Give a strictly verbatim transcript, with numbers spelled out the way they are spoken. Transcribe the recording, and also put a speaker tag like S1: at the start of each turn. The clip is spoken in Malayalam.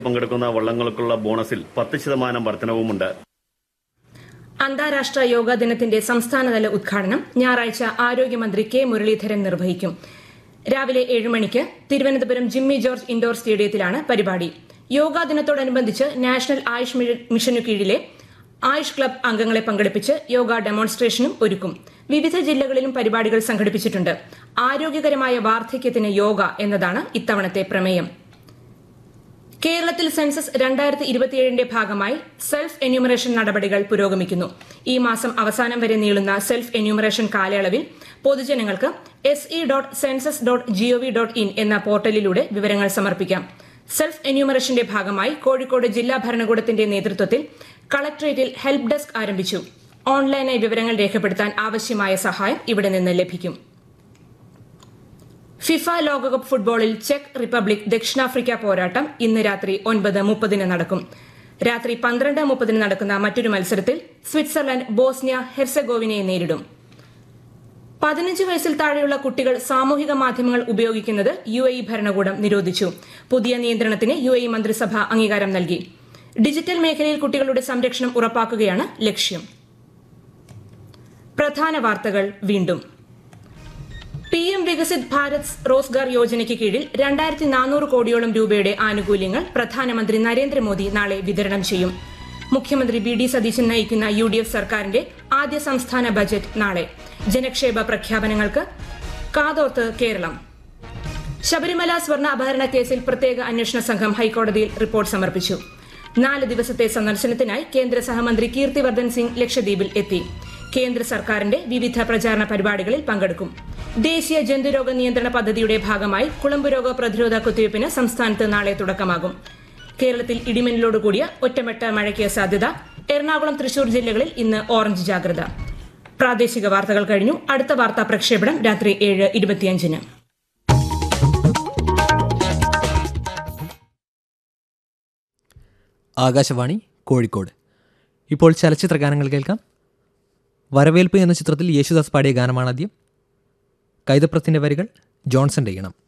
S1: പങ്കെടുക്കുന്ന വള്ളങ്ങൾക്കുള്ള ബോണസിൽ പത്ത് ശതമാനം വർധനവുമുണ്ട്.
S2: അന്താരാഷ്ട്ര യോഗാ ദിനത്തിന്റെ സംസ്ഥാനതല ഉദ്ഘാടനം ഞായറാഴ്ച ആരോഗ്യമന്ത്രി കെ മുരളീധരൻ നിർവഹിക്കും. രാവിലെ ഏഴ് മണിക്ക് തിരുവനന്തപുരം ജിമ്മി ജോർജ് ഇൻഡോർ സ്റ്റേഡിയത്തിലാണ് പരിപാടി. യോഗാ ദിനത്തോടനുബന്ധിച്ച് നാഷണൽ ആയുഷ് മിഷനു കീഴിലെ ആയുഷ് ക്ലബ് അംഗങ്ങളെ പങ്കെടുപ്പിച്ച് യോഗ ഡെമോൺസ്ട്രേഷനും ഒരുക്കും. വിവിധ ജില്ലകളിലും പരിപാടികൾ സംഘടിപ്പിച്ചിട്ടുണ്ട്. ആരോഗ്യകരമായ വാർദ്ധക്യത്തിന് യോഗ എന്നതാണ് ഇത്തവണത്തെ പ്രമേയം. കേരളത്തിൽ സെൻസസ് രണ്ടായിരത്തി ഇരുപത്തിയേഴിന്റെ ഭാഗമായി സെൽഫ് എന്യൂമറേഷൻ നടപടികൾ പുരോഗമിക്കുന്നു. ഈ മാസം അവസാനം വരെ നീളുന്ന സെൽഫ് എന്യൂമറേഷൻ കാലയളവിൽ പൊതുജനങ്ങൾക്ക് S E dot census dot G O V dot in എന്ന പോർട്ടലിലൂടെ വിവരങ്ങൾ സമർപ്പിക്കാം. സെൽഫ് എന്യൂമറേഷന്റെ ഭാഗമായി കോഴിക്കോട് ജില്ലാ ഭരണകൂടത്തിന്റെ നേതൃത്വത്തിൽ കളക്ടറേറ്റിൽ ഹെൽപ്പ് ഡെസ്ക് ആരംഭിച്ചു. ഓൺലൈനായി വിവരങ്ങൾ രേഖപ്പെടുത്താൻ ആവശ്യമായ സഹായം ഇവിടെ നിന്ന് ലഭിക്കും. ഫിഫ ലോകകപ്പ് ഫുട്ബോളിൽ ചെക്ക് റിപ്പബ്ലിക് ദക്ഷിണാഫ്രിക്ക പോരാട്ടം ഇന്ന് രാത്രി ഒൻപത് മുപ്പതിന് നടക്കും. രാത്രി പന്ത്രണ്ട് മുപ്പതിന് നടക്കുന്ന മറ്റൊരു മത്സരത്തിൽ സ്വിറ്റ്സർലൻഡ് ബോസ്നിയ ഹെർസഗോവിനയെ നേരിടും. പതിനഞ്ച് വയസ്സിൽ താഴെയുള്ള കുട്ടികൾ സാമൂഹിക മാധ്യമങ്ങൾ ഉപയോഗിക്കുന്നത് യു എ ഇ ഭരണകൂടം നിരോധിച്ചു. പുതിയ നിയന്ത്രണത്തിന് യു എ ഇ മന്ത്രിസഭ അംഗീകാരം നൽകി. ഡിജിറ്റൽ മേഖലയിൽ കുട്ടികളുടെ സംരക്ഷണം ഉറപ്പാക്കുകയാണ് ലക്ഷ്യം. പ്രധാന വാർത്തകൾ വീണ്ടും. പി എം വികസിത് ഭാരത് റോസ്ഗാർ യോജനയ്ക്ക് കീഴിൽ രണ്ടായിരത്തി നാനൂറ് കോടിയോളം രൂപയുടെ ആനുകൂല്യങ്ങൾ പ്രധാനമന്ത്രി നരേന്ദ്രമോദി നാളെ വിതരണം ചെയ്യും. മുഖ്യമന്ത്രി വി ഡി സതീശൻ നയിക്കുന്ന യു ഡി എഫ് സർക്കാരിന്റെ ആദ്യ സംസ്ഥാന ബജറ്റ് നാളെ. ജനക്ഷേമ പ്രഖ്യാപനങ്ങൾക്ക് കാതോർത്ത് കേരളം. ശബരിമല സ്വർണ്ണ അപഹരണ കേസിൽ പ്രത്യേക അന്വേഷണ സംഘം ഹൈക്കോടതിയിൽ റിപ്പോർട്ട് സമർപ്പിച്ചു. നാല് ദിവസത്തെ സന്ദർശനത്തിനായി കേന്ദ്ര സഹമന്ത്രി കീർത്തിവർദ്ധൻ സിംഗ് ലക്ഷദ്വീപിൽ എത്തി. കേന്ദ്ര സർക്കാരിന്റെ വിവിധ പ്രചാരണ പരിപാടികളിൽ പങ്കെടുക്കും. ദേശീയ ജന്തുരോഗ നിയന്ത്രണ പദ്ധതിയുടെ ഭാഗമായി കുളമ്പുരോഗ പ്രതിരോധ കുത്തിവയ്പ്പിന് സംസ്ഥാനത്ത് നാളെ തുടക്കമാകും. കേരളത്തിൽ ഇടിമിന്നലോടുകൂടിയ ഒറ്റപ്പെട്ട മഴയ്ക്ക് സാധ്യത. എറണാകുളം, തൃശൂർ ജില്ലകളിൽ ഇന്ന് ഓറഞ്ച് ജാഗ്രത. പ്രാദേശിക വാർത്തകൾ കഴിഞ്ഞു. അടുത്ത വാർത്താ പ്രക്ഷേപണം രാത്രി ഏഴ് ഇരുപത്തിയഞ്ചിന്.
S3: ആകാശവാണി കോഴിക്കോട്. ഇപ്പോൾ ചലച്ചിത്ര ഗാനങ്ങൾ കേൾക്കാം. വരവേൽപ്പ് എന്ന ചിത്രത്തിൽ യേശുദാസ് പാടിയ ഗാനമാണാദ്യം. കൈതപ്രത്തിൻ്റെ വരികൾ, ജോൺസന്റെ ഈണം.